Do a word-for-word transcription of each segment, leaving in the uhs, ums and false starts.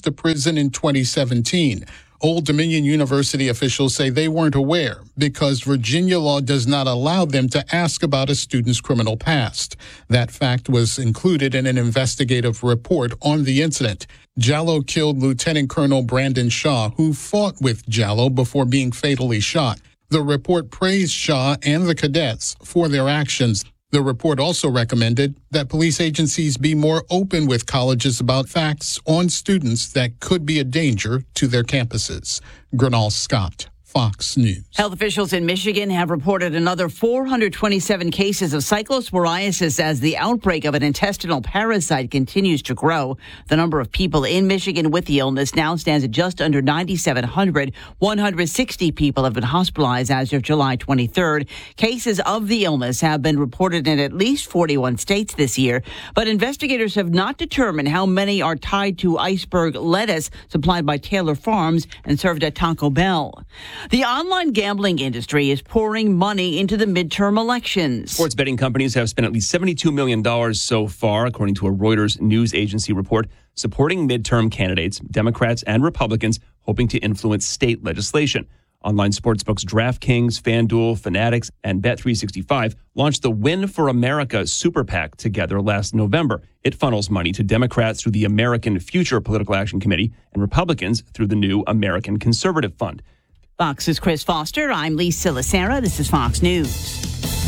to prison in twenty seventeen. Old Dominion University officials say they weren't aware because Virginia law does not allow them to ask about a student's criminal past. That fact was included in an investigative report on the incident. Jalloh killed Lieutenant Colonel Brandon Shaw, who fought with Jalloh before being fatally shot. The report praised Shaw and the cadets for their actions. The report also recommended that police agencies be more open with colleges about facts on students that could be a danger to their campuses. Gernal Scott, Fox News. Health officials in Michigan have reported another four hundred twenty-seven cases of cyclosporiasis as the outbreak of an intestinal parasite continues to grow. The number of people in Michigan with the illness now stands at just under nine thousand seven hundred. one hundred sixty people have been hospitalized as of July twenty-third. Cases of the illness have been reported in at least forty-one states this year, but investigators have not determined how many are tied to iceberg lettuce supplied by Taylor Farms and served at Taco Bell. The online gambling industry is pouring money into the midterm elections. Sports betting companies have spent at least seventy-two million dollars so far, according to a Reuters news agency report, supporting midterm candidates, Democrats and Republicans, hoping to influence state legislation. Online sportsbooks DraftKings, FanDuel, Fanatics, and Bet three sixty-five launched the Win for America Super PAC together last November. It funnels money to Democrats through the American Future Political Action Committee and Republicans through the new American Conservative Fund. Fox's Chris Foster. I'm Lisa Lacera. This is Fox News.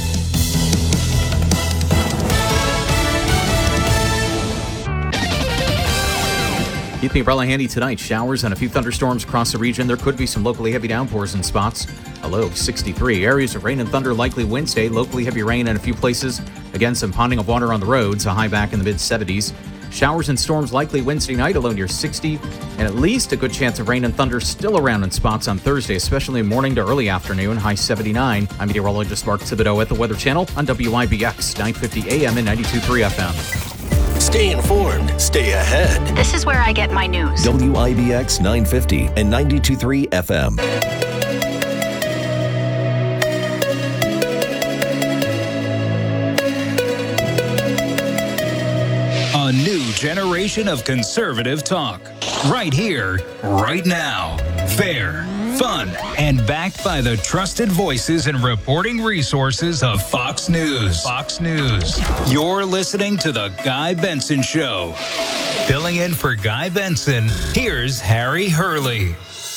Keep the umbrella handy tonight. Showers and a few thunderstorms across the region. There could be some locally heavy downpours in spots. A low of sixty-three. Areas of rain and thunder likely Wednesday. Locally heavy rain in a few places. Again, some ponding of water on the roads. A high back in the mid seventies. Showers and storms likely Wednesday night, a low near sixty, and at least a good chance of rain and thunder still around in spots on Thursday, especially morning to early afternoon, high seventy-nine. I'm meteorologist Mark Thibodeau at the Weather Channel on W I B X, nine fifty A M and ninety-two point three F M. Stay informed, stay ahead. This is where I get my news. W I B X nine fifty and ninety-two point three F M. A new generation of conservative talk. Right here, right now. Fair, fun, and backed by the trusted voices and reporting resources of Fox News. Fox News. You're listening to The Guy Benson Show. Filling in for Guy Benson, here's Harry Hurley.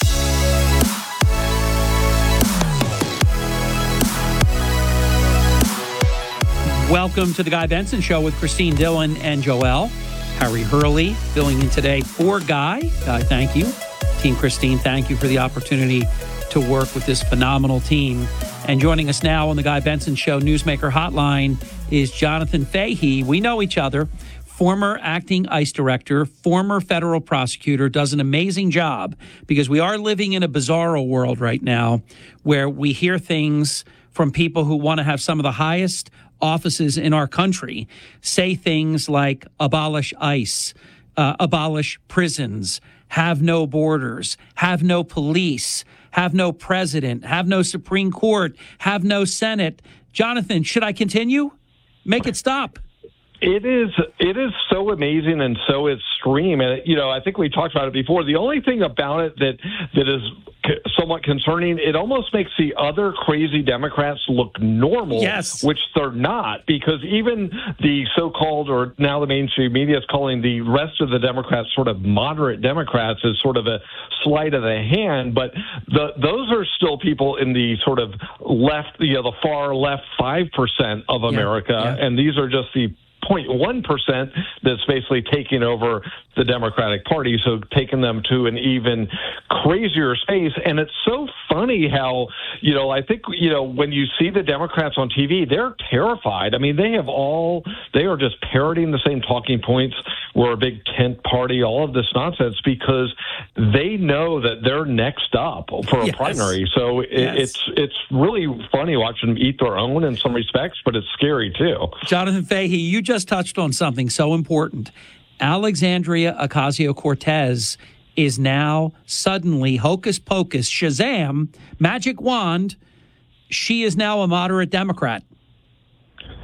Welcome to the Guy Benson Show with Christine Dillon and Joel. Harry Hurley filling in today for Guy. Guy, thank you. Team Christine, thank you for the opportunity to work with this phenomenal team. And joining us now on the Guy Benson Show Newsmaker Hotline is Jonathan Fahey. We know each other. Former acting ICE director, former federal prosecutor, does an amazing job because we are living in a bizarro world right now where we hear things from people who want to have some of the highest offices in our country say things like abolish ICE, uh, abolish prisons, have no borders, have no police, have no president, have no Supreme Court, have no Senate. Jonathan, should I continue? Make it stop. It is it is so amazing and so extreme. And, you know, I think we talked about it before. The only thing about it that that is somewhat concerning, it almost makes the other crazy Democrats look normal, yes. which they're not, because even the so-called, or now the mainstream media is calling the rest of the Democrats sort of moderate Democrats is sort of a sleight of the hand. But the, those are still people in the sort of left, you know, the far left five percent of America. Yeah, yeah. And these are just the zero point one percent that's basically taking over the Democratic Party, so taking them to an even crazier space. And it's so funny how, you know, I think, you know, when you see the Democrats on T V, they're terrified. I mean, they have all, they are just parroting the same talking points. We're a big tent party, all of this nonsense, because they know that they're next up for a yes. primary. So it, yes. it's it's really funny watching them eat their own in some respects, but it's scary too. Jonathan Fahey, you just touched on something so important. Alexandria Ocasio-Cortez is now suddenly, hocus pocus, Shazam, magic wand, she is now a moderate Democrat.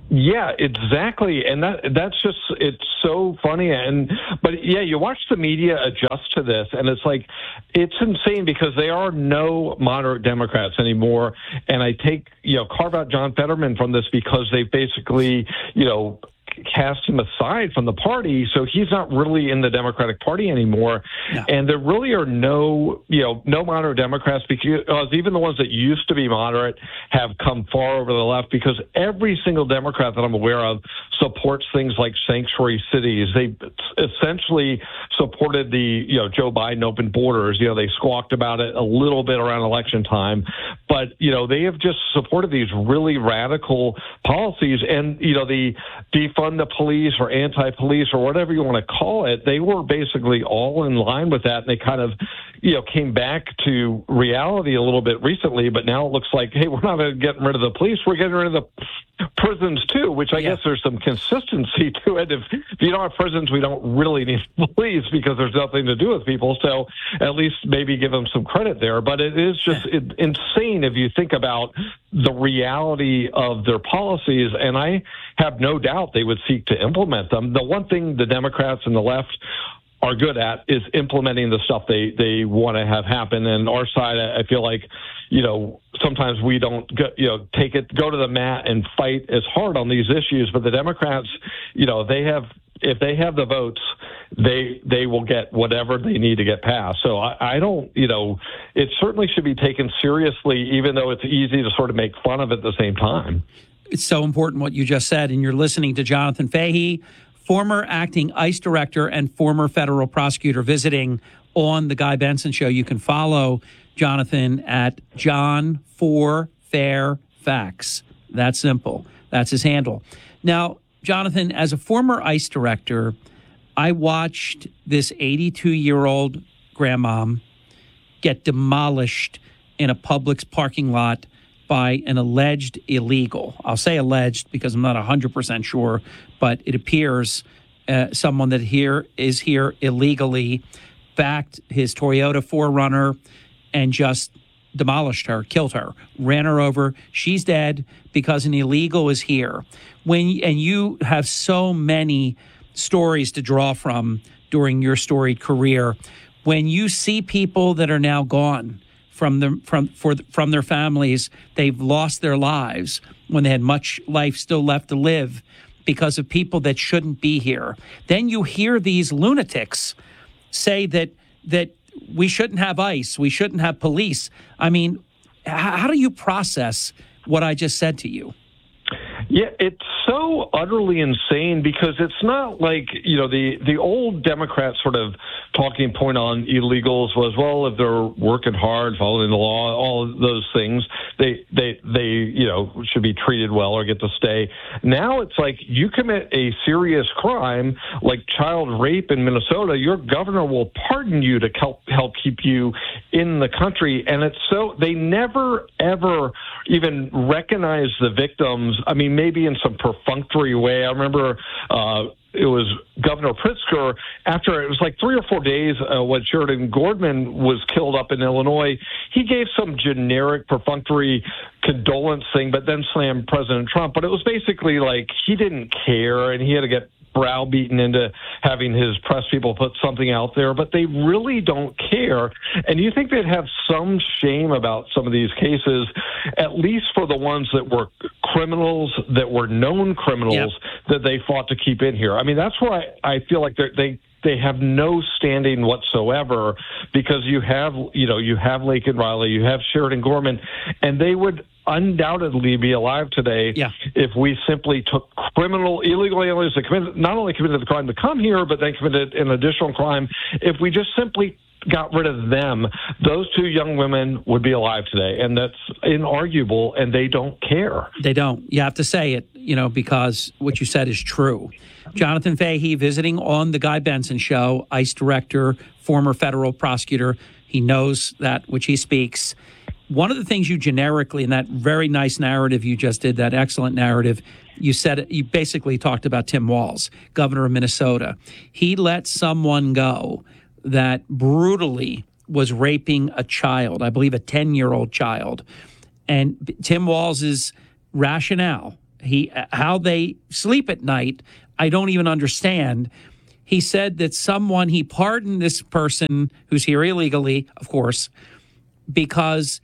Yeah, exactly. And that that's just, it's so funny. And, but yeah, you watch the media adjust to this, and it's like, it's insane because there are no moderate Democrats anymore. And I take, you know, carve out John Fetterman from this because they basically, you know, cast him aside from the party, so he's not really in the Democratic Party anymore. No. And there really are no, you know, no moderate Democrats, because even the ones that used to be moderate have come far over the left, because every single Democrat that I'm aware of supports things like sanctuary cities. They essentially supported the, you know, Joe Biden open borders. You know, they squawked about it a little bit around election time, but, you know, they have just supported these really radical policies. And, you know, the defund the police or anti-police or whatever you want to call it, they were basically all in line with that. And they kind of, you know, came back to reality a little bit recently, but now it looks like, hey, we're not getting rid of the police, we're getting rid of the prisons too, which I yeah. guess there's some consistency to it. If, if you don't have prisons, we don't really need police because there's nothing to do with people. So at least maybe give them some credit there. But it is just it, insane if you think about the reality of their policies. And I have no doubt they would seek to implement them. The one thing the Democrats and the left are good at is implementing the stuff they, they want to have happen. And our side, I feel like, you know, sometimes we don't go, you know, take it, go to the mat and fight as hard on these issues. But the Democrats, you know, they have, if they have the votes, they they will get whatever they need to get passed. So I, I don't, you know, it certainly should be taken seriously, even though it's easy to sort of make fun of it at the same time. It's so important what you just said, and you're listening to Jonathan Fahey, former acting ICE director and former federal prosecutor, visiting on the Guy Benson Show. You can follow Jonathan at John for Fair Facts. That's simple. That's his handle. Now, Jonathan, as a former ICE director, I watched this eighty-two-year-old grandmom get demolished in a Publix parking lot by an alleged illegal. I'll say alleged because I'm not one hundred percent sure, but it appears uh, someone that here is here illegally backed his Toyota four runner and just demolished her, killed her, ran her over. She's dead because an illegal is here. When and you have so many stories to draw from during your storied career, when you see people that are now gone from the from for from their families, they've lost their lives when they had much life still left to live because of people that shouldn't be here. Then you hear these lunatics say that that we shouldn't have ICE, we shouldn't have police. I mean, how do you process what I just said to you? Yeah, it's so utterly insane because it's not like, you know, the, the old Democrat sort of talking point on illegals was, well, if they're working hard, following the law, all of those things, they, they, they, you know, should be treated well or get to stay. Now it's like you commit a serious crime like child rape in Minnesota, your governor will pardon you to help, help keep you in the country. And it's so, they never, ever even recognize the victims. I mean, maybe in some perfunctory way. I remember uh, it was Governor Pritzker, after it was like three or four days uh, when Sheridan Gordman was killed up in Illinois, he gave some generic perfunctory condolence thing, but then slammed President Trump. But it was basically like he didn't care, and he had to get browbeaten into having his press people put something out there, but they really don't care. And you think they'd have some shame about some of these cases, at least for the ones that were criminals, that were known criminals, yep. that they fought to keep in here. I mean, that's why I feel like they they have no standing whatsoever, because you have, you know, you have Laken Riley, you have Sheridan Gorman, and they would undoubtedly be alive today yeah. if we simply took criminal, illegal aliens that committed, not only committed the crime to come here, but then committed an additional crime. If we just simply got rid of them, those two young women would be alive today. And that's inarguable, and they don't care. They don't. You have to say it, you know, because what you said is true. Jonathan Fahey visiting on the Guy Benson Show, ICE director, former federal prosecutor. He knows that which he speaks. One of the things you generically, in that very nice narrative you just did, that excellent narrative, you said, you basically talked about Tim Walz, governor of Minnesota. He let someone go that brutally was raping a child, I believe a ten-year-old child. And Tim Walz's rationale, He how they sleep at night, I don't even understand. He said that someone, he pardoned this person who's here illegally, of course, because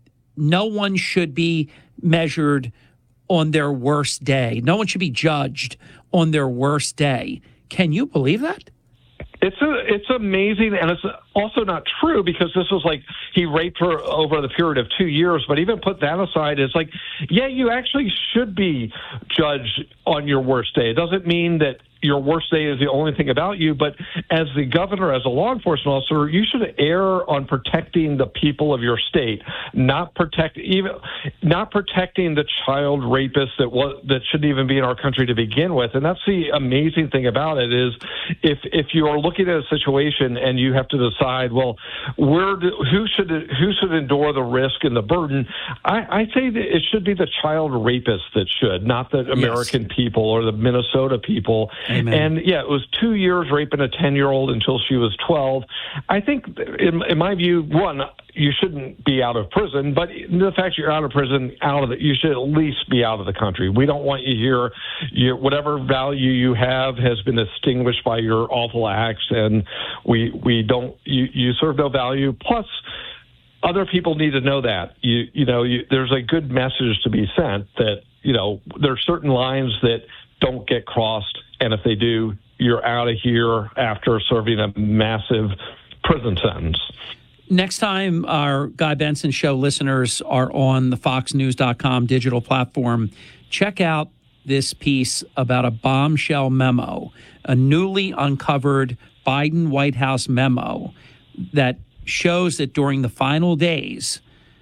no one should be measured on their worst day. No one should be judged on their worst day. Can you believe that? It's a, it's amazing, and it's also not true because this was like he raped her over the period of two years. But even put that aside, it's like, yeah, you actually should be judged on your worst day. It doesn't mean that your worst day is the only thing about you, but as the governor, as a law enforcement officer, you should err on protecting the people of your state, not protect even not protecting the child rapist that was that shouldn't even be in our country to begin with. And that's the amazing thing about it is if if you are looking at a situation and you have to decide, well, where do, who should who should endure the risk and the burden, I, I say that it should be the child rapist that should, not the American yes. people or the Minnesota people. Amen. And, yeah, it was two years raping a ten-year-old until she was twelve. I think, in, in my view, one, you shouldn't be out of prison, but the fact you're out of prison, out of it, you should at least be out of the country. We don't want you here. You, whatever value you have has been extinguished by your awful acts, and we we don't. You, you serve no value. Plus, other people need to know that. You you know, you, there's a good message to be sent that you know there are certain lines that don't get crossed. And if they do, you're out of here after serving a massive prison sentence. Next time our Guy Benson Show listeners are on the fox news dot com digital platform, check out this piece about a bombshell memo, a newly uncovered Biden White House memo that shows that during the final days,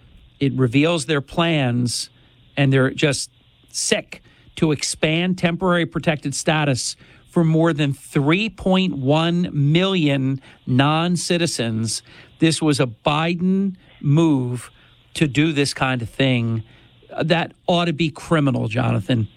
it reveals their plans, and they're just sick to expand temporary protected status for more than three point one million non-citizens. This was a Biden move to do this kind of thing. That ought to be criminal, Jonathan.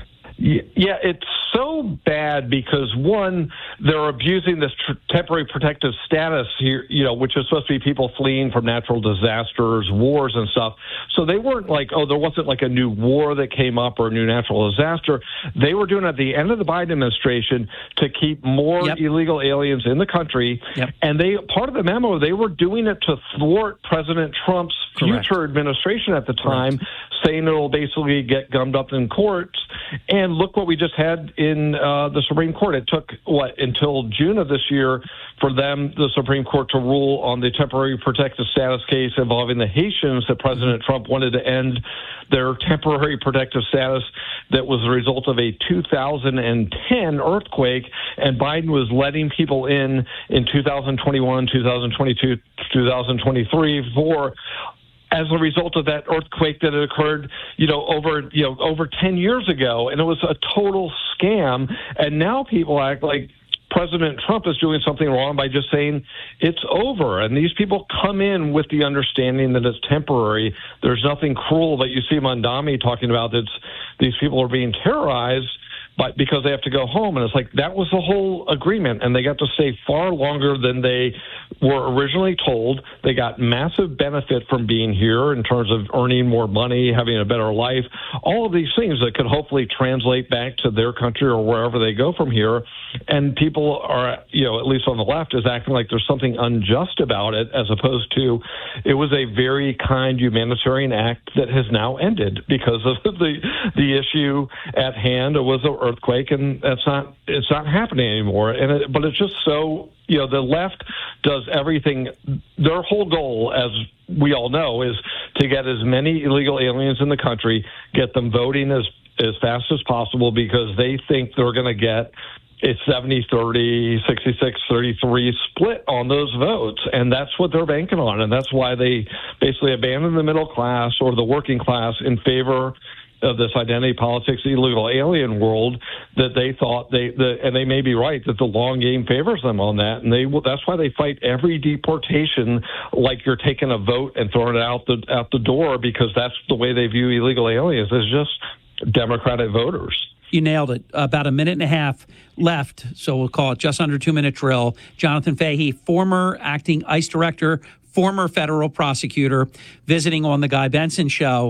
Yeah, it's so bad because, one, they're abusing this tr- temporary protective status here, you know, which is supposed to be people fleeing from natural disasters, wars and stuff. So they weren't like, oh, there wasn't like a new war that came up or a new natural disaster. They were doing it at the end of the Biden administration to keep more yep. illegal aliens in the country. Yep. And they part of the memo, they were doing it to thwart President Trump's Correct. future administration at the time, Correct. saying it'll basically get gummed up in courts. And look what we just had in uh, the Supreme Court. It took, what, until June of this year for them, the Supreme Court, to rule on the temporary protective status case involving the Haitians that President Trump wanted to end their temporary protective status that was the result of a two thousand ten earthquake, and Biden was letting people in in two thousand twenty-one, two thousand twenty-two, two thousand twenty-three for as a result of that earthquake that had occurred, you know, over, you know, over ten years ago. And it was a total scam. And now people act like President Trump is doing something wrong by just saying it's over. And these people come in with the understanding that it's temporary. There's nothing cruel that you see Mondami talking about. That's these people are being terrorized, but because they have to go home. And it's like, that was the whole agreement. And they got to stay far longer than they were originally told. They got massive benefit from being here in terms of earning more money, having a better life, all of these things that could hopefully translate back to their country or wherever they go from here. And people are, you know, at least on the left, is acting like there's something unjust about it, as opposed to it was a very kind humanitarian act that has now ended because of the the issue at hand. It was a earthquake, and that's not it's not happening anymore. And it, but it's just so, you know, the left does everything. Their whole goal, as we all know, is to get as many illegal aliens in the country, get them voting as as fast as possible, because they think they're going to get a seventy thirty, sixty-six thirty-three split on those votes. And that's what they're banking on. And that's why they basically abandon the middle class or the working class in favor of this identity politics, illegal alien world that they thought they, the, and they may be right, that the long game favors them on that. And they will, that's why they fight every deportation like you're taking a vote and throwing it out the, out the door, because that's the way they view illegal aliens, is just Democratic voters. You nailed it. About a minute and a half left, so we'll call it just under two-minute drill. Jonathan Fahey, former acting ICE director, former federal prosecutor, visiting on the Guy Benson Show.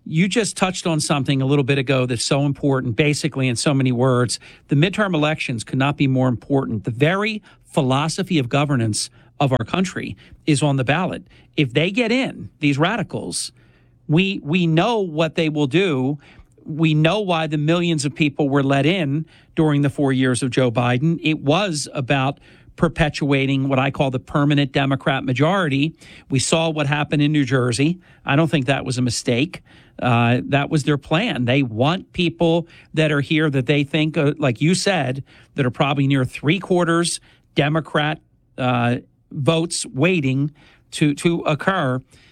you just touched on something a little bit ago that's so important, basically in so many words. The midterm elections could not be more important. The very philosophy of governance of our country is on the ballot. If they get in, these radicals, we we know what they will do. We know why the millions of people were let in during the four years of Joe Biden. It was about perpetuating what I call the permanent Democrat majority. We saw what happened in New Jersey. I don't think that was a mistake. Uh, that was their plan. They want people that are here that they think, uh, like you said, that are probably near three quarters Democrat uh, votes waiting to to occur.